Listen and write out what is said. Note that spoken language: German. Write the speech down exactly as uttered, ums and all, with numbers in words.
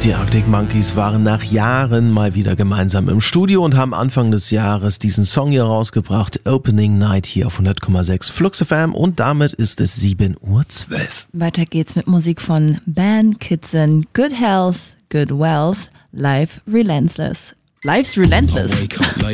Die Arctic Monkeys waren nach Jahren mal wieder gemeinsam im Studio und haben Anfang des Jahres diesen Song hier rausgebracht. Opening Night hier auf hundert Komma sechs Flux F M und damit ist es sieben Uhr zwölf. Weiter geht's mit Musik von Ben Kitson. Good Health, Good Wealth, Life Relentless. Life's Relentless.